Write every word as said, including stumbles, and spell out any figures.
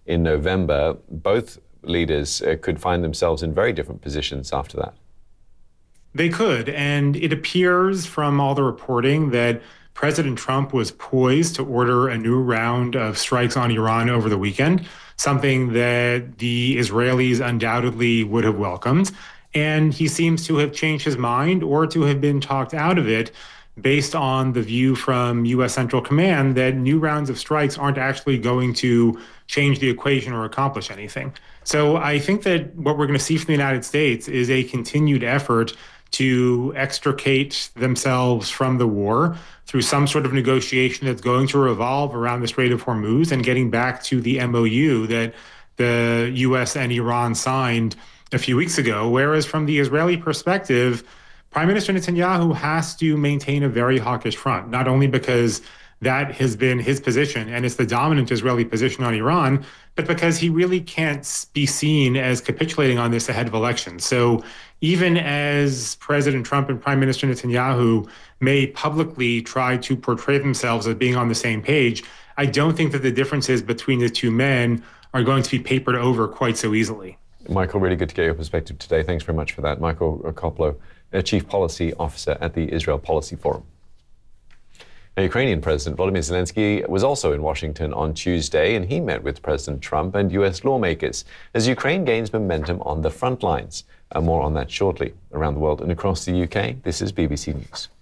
in November. Both leaders uh, could find themselves in very different positions after that. They could, and it appears from all the reporting that President Trump was poised to order a new round of strikes on Iran over the weekend, something that the Israelis undoubtedly would have welcomed. And he seems to have changed his mind or to have been talked out of it based on the view from U S Central Command that new rounds of strikes aren't actually going to change the equation or accomplish anything. So I think that what we're going to see from the United States is a continued effort to extricate themselves from the war through some sort of negotiation that's going to revolve around the Strait of Hormuz and getting back to the M O U that the U S and Iran signed a few weeks ago. Whereas from the Israeli perspective, Prime Minister Netanyahu has to maintain a very hawkish front, not only because that has been his position and it's the dominant Israeli position on Iran, but because he really can't be seen as capitulating on this ahead of elections. So even as President Trump and Prime Minister Netanyahu may publicly try to portray themselves as being on the same page, I don't think that the differences between the two men are going to be papered over quite so easily. Michael, really good to get your perspective today. Thanks very much for that. Michael Koplow, Chief Policy Officer at the Israel Policy Forum. Now, Ukrainian President Volodymyr Zelensky was also in Washington on Tuesday, and he met with President Trump and U S lawmakers as Ukraine gains momentum on the front lines. Uh, more on that shortly. Around the world and across the U K, this is B B C News.